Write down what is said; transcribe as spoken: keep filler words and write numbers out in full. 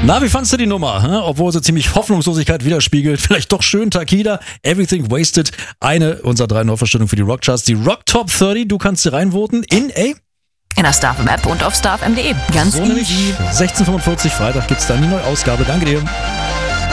Na, wie fandst du die Nummer? Hä? Obwohl sie ziemlich Hoffnungslosigkeit widerspiegelt. Vielleicht doch schön, Takida, Everything Wasted. Eine unserer drei Neuverstellungen für die Rockcharts. Die Rock Top dreißig, du kannst sie reinvoten in, ey? In der Star F M App und auf star f m punkt d e. Ganz so easy. sechzehn Uhr fünfundvierzig, Freitag gibt's dann die neue Ausgabe. Danke dir.